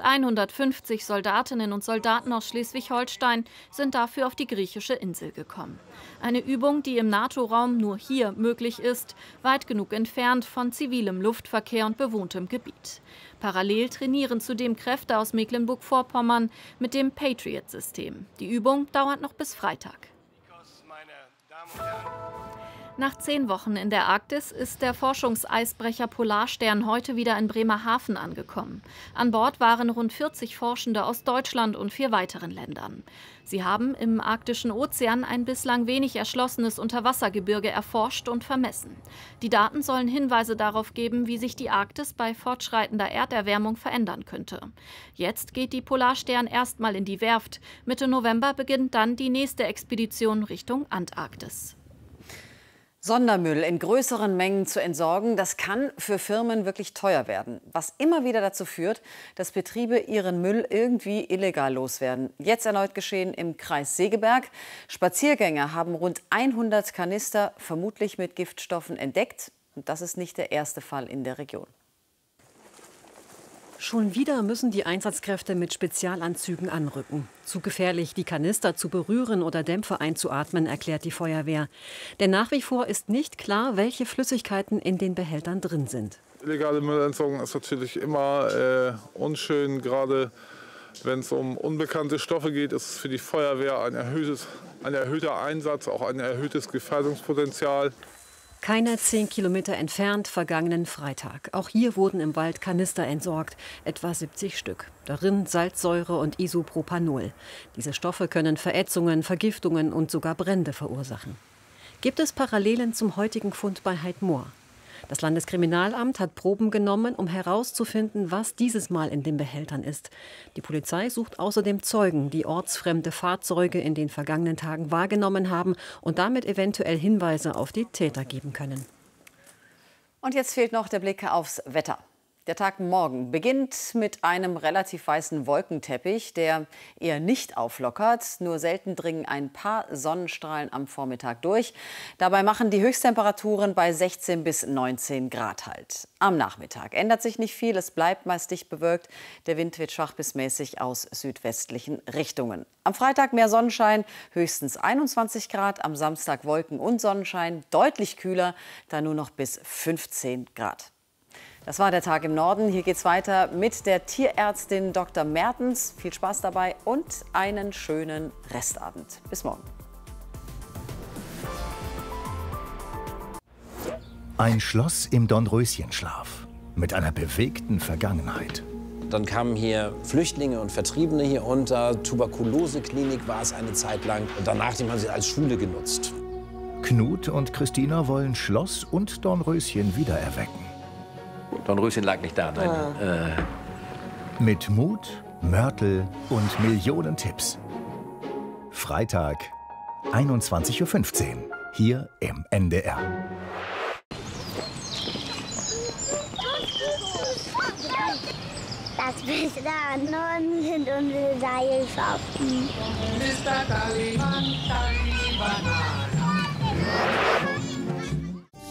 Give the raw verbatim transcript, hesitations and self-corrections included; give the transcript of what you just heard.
hundertfünfzig Soldatinnen und Soldaten aus Schleswig-Holstein sind dafür auf die griechische Insel gekommen. Eine Übung, die im NATO-Raum nur hier möglich ist, weit genug entfernt von zivilem Luftverkehr und bewohntem Gebiet. Parallel trainieren zudem Kräfte aus Mecklenburg-Vorpommern mit dem Patriot-System. Die Übung dauert noch bis Freitag. Nach zehn Wochen in der Arktis ist der Forschungseisbrecher Polarstern heute wieder in Bremerhaven angekommen. An Bord waren rund vierzig Forschende aus Deutschland und vier weiteren Ländern. Sie haben im arktischen Ozean ein bislang wenig erschlossenes Unterwassergebirge erforscht und vermessen. Die Daten sollen Hinweise darauf geben, wie sich die Arktis bei fortschreitender Erderwärmung verändern könnte. Jetzt geht die Polarstern erstmal in die Werft. Mitte November beginnt dann die nächste Expedition Richtung Antarktis. Sondermüll in größeren Mengen zu entsorgen, das kann für Firmen wirklich teuer werden. Was immer wieder dazu führt, dass Betriebe ihren Müll irgendwie illegal loswerden. Jetzt erneut geschehen im Kreis Segeberg. Spaziergänger haben rund hundert Kanister vermutlich mit Giftstoffen entdeckt. Und das ist nicht der erste Fall in der Region. Schon wieder müssen die Einsatzkräfte mit Spezialanzügen anrücken. Zu gefährlich, die Kanister zu berühren oder Dämpfe einzuatmen, erklärt die Feuerwehr. Denn nach wie vor ist nicht klar, welche Flüssigkeiten in den Behältern drin sind. Illegale Müllentsorgung ist natürlich immer äh, unschön. Gerade wenn es um unbekannte Stoffe geht, ist es für die Feuerwehr ein, erhöhtes, ein erhöhter Einsatz, auch ein erhöhtes Gefährdungspotenzial. Keine zehn Kilometer entfernt, vergangenen Freitag. Auch hier wurden im Wald Kanister entsorgt, etwa siebzig Stück. Darin Salzsäure und Isopropanol. Diese Stoffe können Verätzungen, Vergiftungen und sogar Brände verursachen. Gibt es Parallelen zum heutigen Fund bei Heidmoor? Das Landeskriminalamt hat Proben genommen, um herauszufinden, was dieses Mal in den Behältern ist. Die Polizei sucht außerdem Zeugen, die ortsfremde Fahrzeuge in den vergangenen Tagen wahrgenommen haben und damit eventuell Hinweise auf die Täter geben können. Und jetzt fehlt noch der Blick aufs Wetter. Der Tag morgen beginnt mit einem relativ weißen Wolkenteppich, der eher nicht auflockert. Nur selten dringen ein paar Sonnenstrahlen am Vormittag durch. Dabei machen die Höchsttemperaturen bei sechzehn bis neunzehn Grad Halt. Am Nachmittag ändert sich nicht viel. Es bleibt meist dicht bewölkt. Der Wind wird schwach bis mäßig aus südwestlichen Richtungen. Am Freitag mehr Sonnenschein, höchstens einundzwanzig Grad. Am Samstag Wolken und Sonnenschein, deutlich kühler, da nur noch bis fünfzehn Grad. Das war der Tag im Norden. Hier geht's weiter mit der Tierärztin Doktor Mertens. Viel Spaß dabei und einen schönen Restabend. Bis morgen. Ein Schloss im Dornröschenschlaf mit einer bewegten Vergangenheit. Dann kamen hier Flüchtlinge und Vertriebene hier unter. Tuberkuloseklinik war es eine Zeit lang. Und danach haben sie als Schule genutzt. Knut und Christina wollen Schloss und Dornröschen wiedererwecken. Dornröschen lag nicht da, nein. Ah. Äh. Mit Mut, Mörtel und Millionen Tipps. Freitag, einundzwanzig Uhr fünfzehn, hier im N D R. Das Beste an Norden sind unsere Seilschaften. Mister Kalimann, Kalimann.